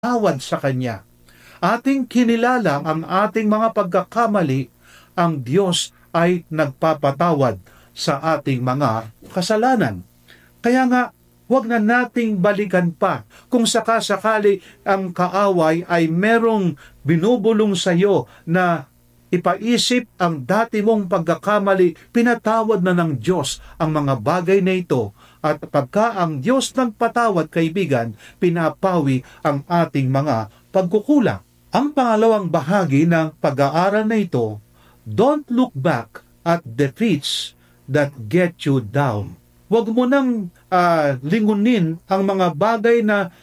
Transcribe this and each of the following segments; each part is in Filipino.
tawad sa Kanya. Ating kinilala ang ating mga pagkakamali, ang Diyos ay nagpapatawad sa ating mga kasalanan. Kaya nga, huwag na nating balikan pa kung sakasakali ang kaaway ay merong binubulong sa iyo na ipaisip ang dati mong pagkakamali, pinatawad na ng Diyos ang mga bagay na ito. At pagka ang Diyos nagpatawad, kaibigan, pinapawi ang ating mga pagkukulang. Ang pangalawang bahagi ng pag-aaral na ito, don't look back at defeats that get you down. Huwag mo nang lingunin ang mga bagay na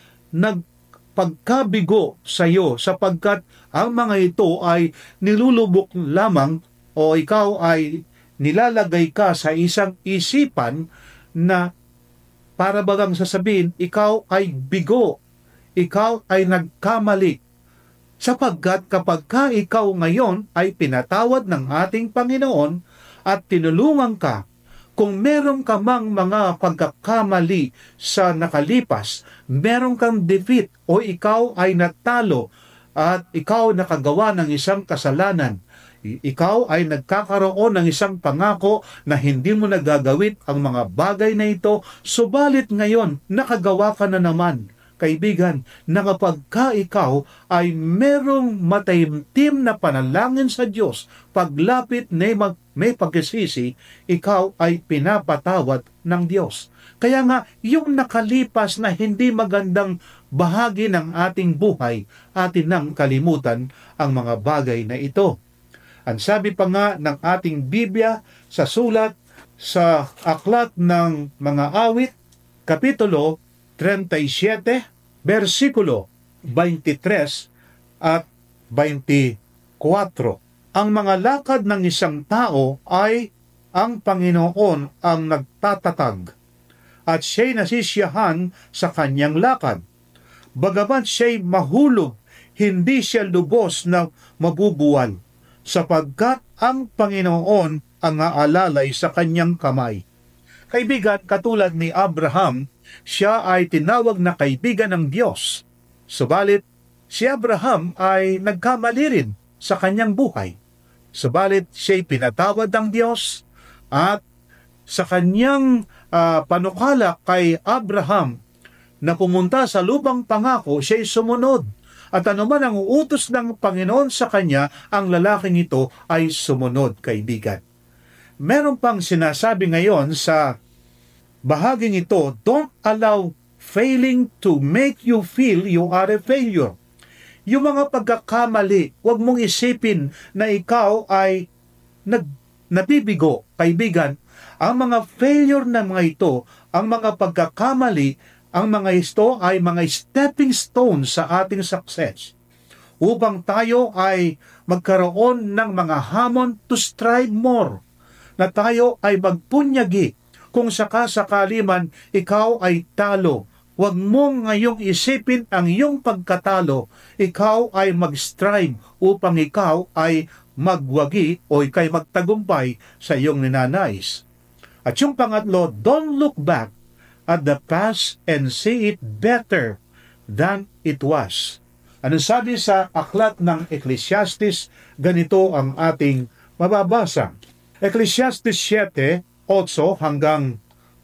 nagpagkabigo sa iyo sapagkat ang mga ito ay nilulubok lamang o ikaw ay nilalagay ka sa isang isipan na para bagang sasabihin, ikaw ay bigo, ikaw ay nagkamali. Sapagkat kapag ka ikaw ngayon ay pinatawad ng ating Panginoon at tinulungan ka, kung meron ka mang mga pagkakamali sa nakalipas, meron kang defeat o ikaw ay natalo at ikaw nakagawa ng isang kasalanan, ikaw ay nagkakaroon ng isang pangako na hindi mo nagagawin ang mga bagay na ito, subalit ngayon nakagawa ka na naman. Kaibigan, na kapag ka ikaw ay merong mataimtim na panalangin sa Diyos, paglapit na may pagkasisi, ikaw ay pinapatawad ng Diyos. Kaya nga, yung nakalipas na hindi magandang bahagi ng ating buhay, atin nang kalimutan ang mga bagay na ito. Ang sabi pa nga ng ating Biblia sa sulat sa Aklat ng Mga Awit, Kapitulo 37, versikulo 23 at 24. Ang mga lakad ng isang tao ay ang Panginoon ang nagtatatag at siya'y nasisiyahan sa kanyang lakad. Bagamat siya'y mahulog, hindi siya lubos na mabubuwal, sapagkat ang Panginoon ang aalalay sa kanyang kamay. Kaibigan, katulad ni Abraham, siya ay tinawag na kaibigan ng Diyos. Subalit, si Abraham ay nagkamali rin sa kanyang buhay. Subalit, siya'y pinatawad ng Diyos at sa kanyang panukala kay Abraham na pumunta sa lupang pangako, siya'y sumunod. At anuman ang utos ng Panginoon sa kanya, ang lalaking ito ay sumunod, kaibigan. Meron pang sinasabi ngayon sa bahaging ito, don't allow failing to make you feel you are a failure. Yung mga pagkakamali, huwag mong isipin na ikaw ay nabibigo, kaibigan. Ang mga failure na mga ito, ang mga pagkakamali, ang mga ito ay mga stepping stones sa ating success upang tayo ay magkaroon ng mga hamon to strive more, na tayo ay magpunyagi. Kung sakasakali man ikaw ay talo, huwag mong ngayong isipin ang iyong pagkatalo. Ikaw ay mag-strive upang ikaw ay magwagi o ikay magtagumpay sa iyong ninanais. At yung pangatlo, don't look back at the past and see it better than it was. Ano sabi sa aklat ng Ecclesiastes? Ganito ang ating mababasa. Ecclesiastes 7:8 hanggang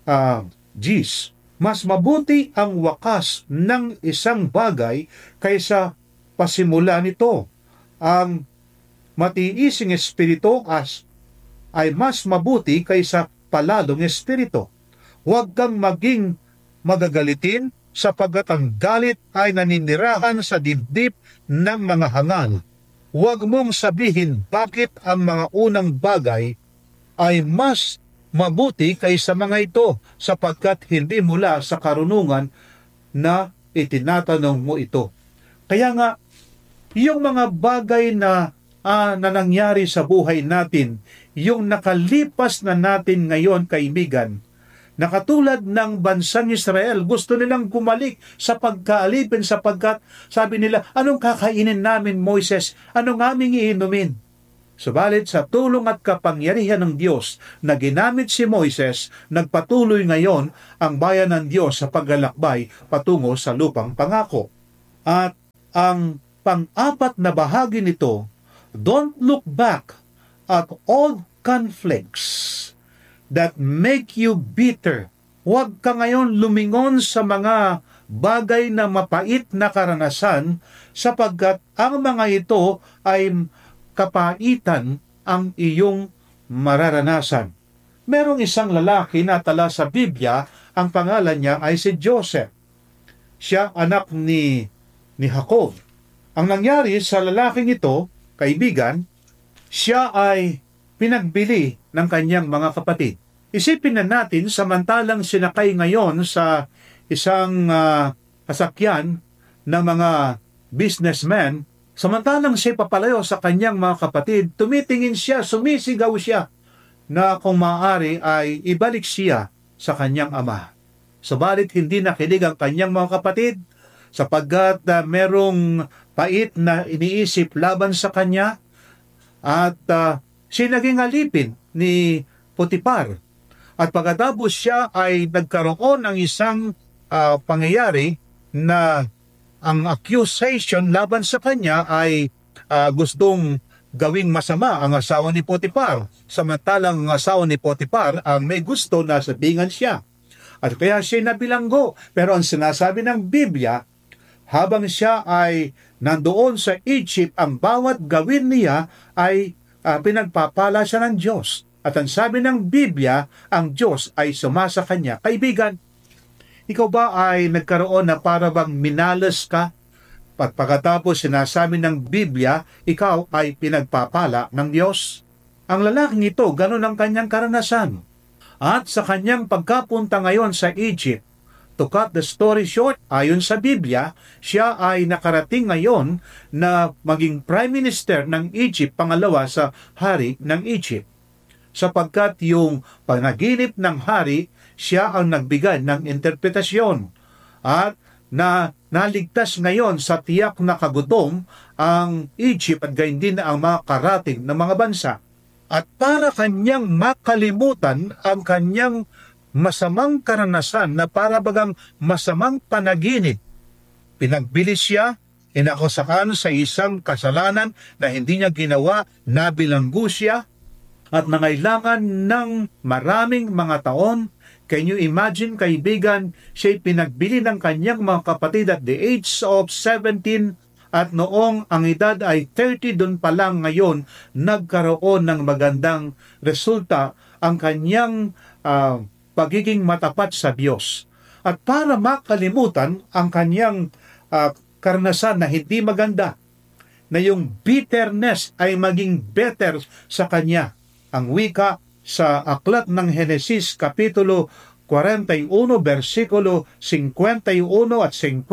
10. Mas mabuti ang wakas ng isang bagay kaysa pasimula nito. Ang matiising espiritu ay mas mabuti kaysa palalong espiritu. Huwag kang maging magagalitin sapagkat ang galit ay naninirahan sa dibdib ng mga hangal. Huwag mong sabihin bakit ang mga unang bagay ay mas mabuti kaysa mga ito sapagkat hindi mula sa karunungan na itinatanong mo ito. Kaya nga, yung mga bagay na nangyari sa buhay natin, yung nakalipas na natin ngayon, kaibigan, na katulad ng bansang Israel, gusto nilang gumalik sa pagkaalipin sapagkat sabi nila, anong kakainin namin, Moises? Anong aming iinumin? Subalit sa tulong at kapangyarihan ng Diyos na ginamit si Moises, nagpatuloy ngayon ang bayan ng Diyos sa paglalakbay patungo sa lupang pangako. At ang pang-apat na bahagi nito, don't look back at old conflicts that make you bitter. Huwag ka ngayon lumingon sa mga bagay na mapait na karanasan sapagkat ang mga ito ay kapaitan ang iyong mararanasan. Merong isang lalaki na tala sa Biblia, ang pangalan niya ay si Joseph. Siya anak ni Jacob. Ang nangyari sa lalaking ito, kaibigan, siya ay pinagbili ng kanyang mga kapatid. Isipin na natin, samantalang sinakay ngayon sa isang sasakyan ng mga businessman, samantalang siya papalayo sa kanyang mga kapatid, tumitingin siya, sumisigaw siya na kung maaari ay ibalik siya sa kanyang ama. Subalit hindi nakinig ang kanyang mga kapatid sapagkat merong pait na iniisip laban sa kanya at siya naging alipin ni Potiphar. At pagkatapos siya ay nagkaroon ng isang pangyayari na ang accusation laban sa kanya ay gustong gawing masama ang asawa ni Potiphar. Samantalang ang asawa ni Potiphar ang may gusto na sabingan siya. At kaya siya nabilanggo. Pero ang sinasabi ng Biblia, habang siya ay nandoon sa Egypt, ang bawat gawin niya ay pinagpapala siya ng Diyos. At ang sabi ng Biblia, ang Diyos ay sumasa kanya. Kaibigan, ikaw ba ay nagkaroon na para bang minalas ka? At pagkatapos sinasabi ng Biblia, ikaw ay pinagpapala ng Diyos? Ang lalaking ito, ganun ang kanyang karanasan. At sa kanyang pagkapunta ngayon sa Egypt, to cut the story short, ayon sa Biblia, siya ay nakarating ngayon na maging Prime Minister ng Egypt, pangalawa sa hari ng Egypt. Sapagkat yung panaginip ng hari, siya ang nagbigay ng interpretasyon. At naligtas ngayon sa tiyak na kagutom ang Egypt at gayon din ang mga karating ng mga bansa. At para kanyang makalimutan ang kanyang masamang karanasan na para bagang masamang panaginip, pinagbilis siya, inakusahan sa isang kasalanan na hindi niya ginawa, nabilanggo siya, at nangailangan ng maraming mga taon. Can you imagine, kaibigan, siya'y pinagbili ng kanyang mga kapatid at the age of 17 at noong ang edad ay 30, doon pa lang ngayon nagkaroon ng magandang resulta ang kanyang pagiging matapat sa Diyos. At para makalimutan ang kanyang karanasan na hindi maganda, na yung bitterness ay maging better sa kanya. Ang wika sa aklat ng Henesis Kapitulo 41, versikulo 51 at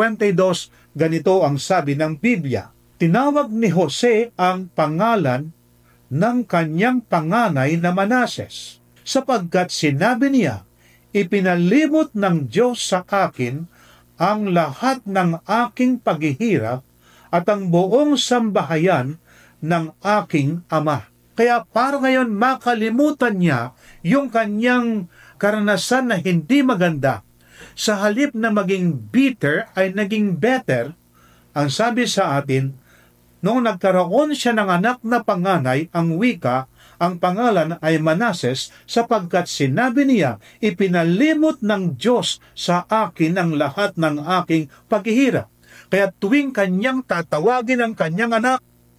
52, ganito ang sabi ng Biblia. Tinawag ni Jose ang pangalan ng kanyang panganay na Manases, sapagkat sinabi niya, ipinalimot ng Diyos sa akin ang lahat ng aking paghihirap at ang buong sambahayan ng aking ama. Kaya para ngayon makalimutan niya yung kanyang karanasan na hindi maganda. Sa halip na maging bitter ay naging better. Ang sabi sa atin, noong nagkaroon siya ng anak na panganay, ang wika, ang pangalan ay Manases, sapagkat sinabi niya, ipinalimot ng Diyos sa akin ang lahat ng aking paghihirap. Kaya tuwing kanyang tatawagin ang kanyang anak,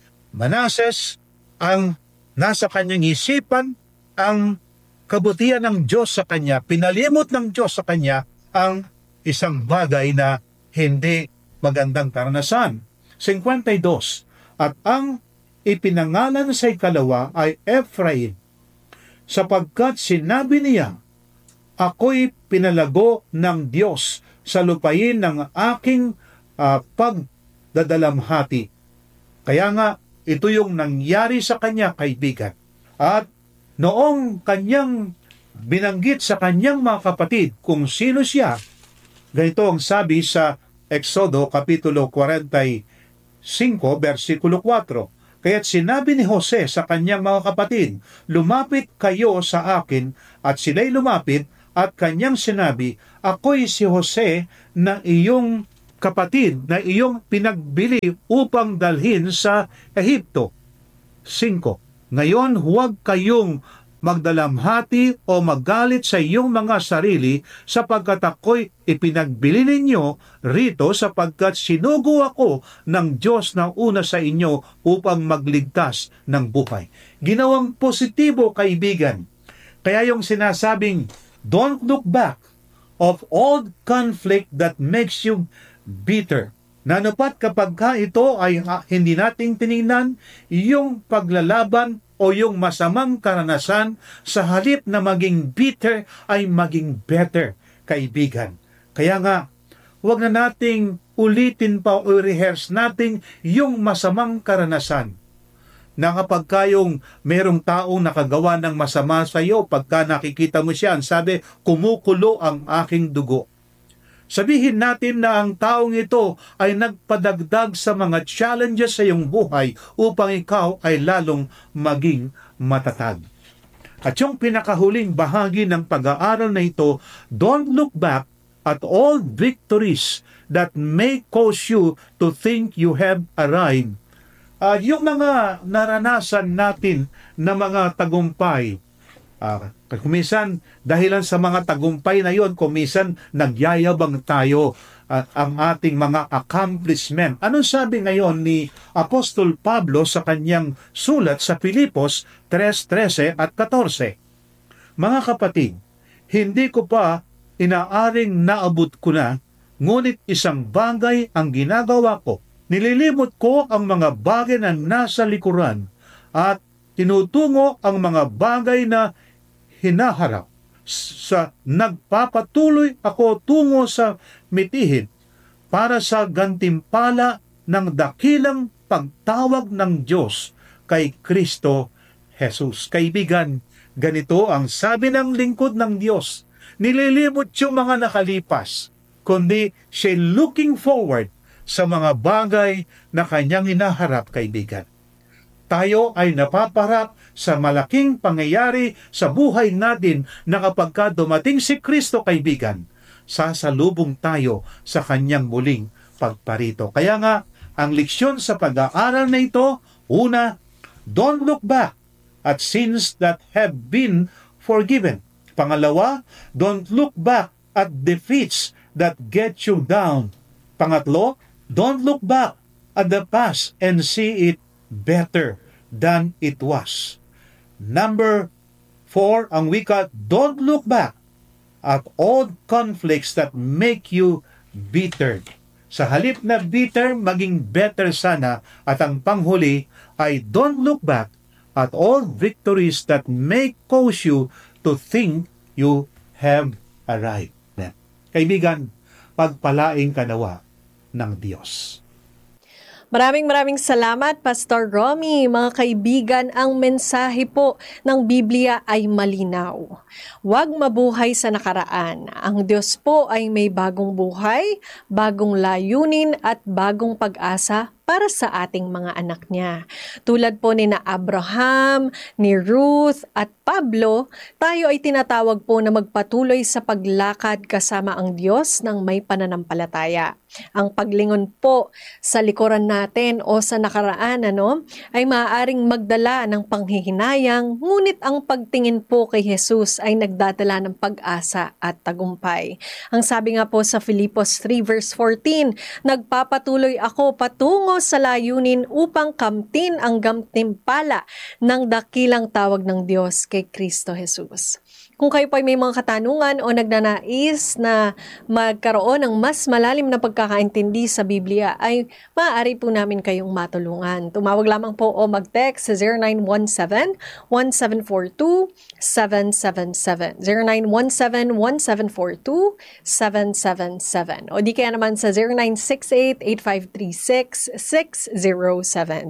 Manases, ang nasa kanyang isipan ang kabutihan ng Diyos sa kanya, pinalimot ng Diyos sa kanya ang isang bagay na hindi magandang karanasan. 52. At ang ipinangalan sa ikalawa ay Ephraim, sapagkat sinabi niya, ako'y pinalago ng Diyos sa lupain ng aking pagdadalamhati. Kaya nga, ito yung nangyari sa kanya, kaibigan. At noong kanyang binanggit sa kanyang mga kapatid kung sino siya, ganito ang sabi sa Exodo Kapitulo 45, versikulo 4. Kaya't sinabi ni Jose sa kanyang mga kapatid, lumapit kayo sa akin, at sila'y lumapit, at kanyang sinabi, ako'y si Jose na iyong kapatid na iyong pinagbili upang dalhin sa Ehipto. 5. Ngayon huwag kayong magdalamhati o magalit sa iyong mga sarili sapagkat ako'y ipinagbili ninyo rito sapagkat sinugo ako ng Diyos na una sa inyo upang magligtas ng buhay. Ginawang positibo, kaibigan. Kaya yung sinasabing, don't look back of old conflict that makes you bitter. Nanupat kapag ito ay hindi nating tinignan, yung paglalaban o yung masamang karanasan sa halip na maging bitter ay maging better, kaibigan. Kaya nga, huwag na nating ulitin pa o rehearse natin yung masamang karanasan. Na kapag kayong merong taong nakagawa ng masama sa iyo, pagka nakikita mo siya, ang sabi, kumukulo ang aking dugo. Sabihin natin na ang taong ito ay nagpadagdag sa mga challenges sa iyong buhay upang ikaw ay lalong maging matatag. At yung pinakahuling bahagi ng pag-aaral na ito, don't look back at all victories that may cause you to think you have arrived. Yung mga naranasan natin na mga tagumpay, kumisan, dahilan sa mga tagumpay na yon, kumisan nagyayabang tayo ang ating mga accomplishment. Anong sabi ngayon ni Apostol Pablo sa kanyang sulat sa Filipos 3:13 at 14? Mga kapatid, hindi ko pa inaaring naabot ko na, ngunit isang bagay ang ginagawa ko. Nililimot ko ang mga bagay na nasa likuran at tinutungo ang mga bagay na hinaharap. Nagpapatuloy ako tungo sa mitihin para sa gantimpala ng dakilang pagtawag ng Diyos kay Kristo Jesus. Kaibigan, ganito ang sabi ng lingkod ng Diyos. Nililimot yung mga nakalipas, kundi siya looking forward sa mga bagay na kanyang hinaharap, kaibigan. Tayo ay napaparap sa malaking pangyayari sa buhay natin na kapag dumating si Kristo, kaibigan, sasalubong tayo sa kanyang muling pagparito. Kaya nga, ang leksyon sa pag-aaral na ito, una, don't look back at sins that have been forgiven. Pangalawa, don't look back at defeats that get you down. Pangatlo, don't look back at the past and see it better than it was. Number 4, ang wika, don't look back at old conflicts that make you bitter. Sa halip na bitter, maging better sana. At ang panghuli ay don't look back at all victories that may cause you to think you have arrived. Kaibigan, pagpalaing ka nawa ng Diyos. Maraming salamat, Pastor Romy. Mga kaibigan, ang mensahe po ng Biblia ay malinaw. Huwag mabuhay sa nakaraan. Ang Diyos po ay may bagong buhay, bagong layunin at bagong pag-asa para sa ating mga anak niya. Tulad po ni na Abraham, ni Ruth at Pablo, tayo ay tinatawag po na magpatuloy sa paglakad kasama ang Diyos ng may pananampalataya. Ang paglingon po sa likuran natin o sa nakaraan ay maaaring magdala ng panghihinayang, ngunit ang pagtingin po kay Jesus ay nagdadala ng pag-asa at tagumpay. Ang sabi nga po sa Filipos 3 verse 14, nagpapatuloy ako patungo sa layunin upang kamtin ang gantimpala ng dakilang tawag ng Diyos kay Kristo Jesus. Kung kayo po ay may mga katanungan o nagnanais na magkaroon ng mas malalim na pagkakaintindi sa Biblia, ay maaari po namin kayong matulungan. Tumawag lamang po o mag-text sa 0917-1742-777. 0917-1742-777. O di kaya naman sa 0968-8536-607.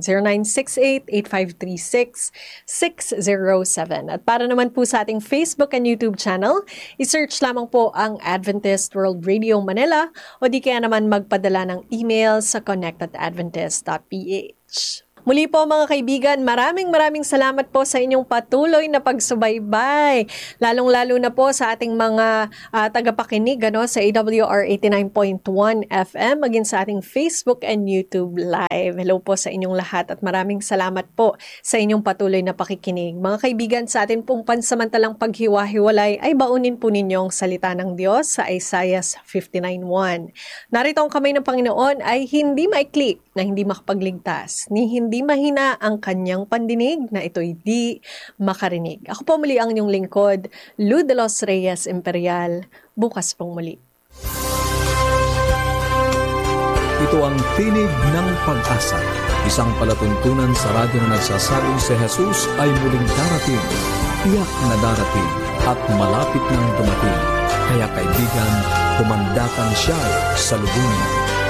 0968-8536-607. At para naman po sa ating Facebook and YouTube channel, i-search lamang po ang Adventist World Radio Manila o di kaya naman magpadala ng email sa connect@adventist.ph. Muli po mga kaibigan, maraming salamat po sa inyong patuloy na pagsubaybay. Lalong-lalo na po sa ating mga tagapakinig sa AWR 89.1 FM, maging sa ating Facebook and YouTube Live. Hello po sa inyong lahat at maraming salamat po sa inyong patuloy na pakikinig. Mga kaibigan, sa atin pong pansamantalang paghiwa-hiwalay ay baunin po ninyo ang salita ng Diyos sa Isaiah 59:1. Narito ang kamay ng Panginoon ay hindi maikli na hindi makapagligtas, ni hindi mahina ang kanyang pandinig na ito'y di makarinig. Ako po muli ang inyong lingkod, Lu de los Reyes Imperial. Bukas pong muli. Ito ang Tinig ng Pag-asa, isang palatuntunan sa radyo na nagsasabing si Jesus ay muling darating, tiyak na darating at malapit nang dumating. Kaya kaibigan, kumandakan siya sa lubungin.